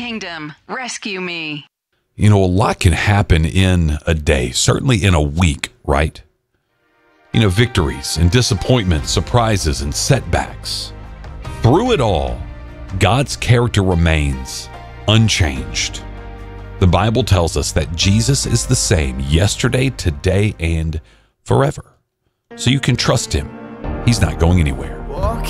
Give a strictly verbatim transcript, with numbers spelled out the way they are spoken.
kingdom. Rescue me. You know, a lot can happen in a day, certainly in a week, right? You know, victories and disappointments, surprises and setbacks. Through it all, God's character remains unchanged. The Bible tells us that Jesus is the same yesterday, today, and forever. So you can trust him. He's not going anywhere.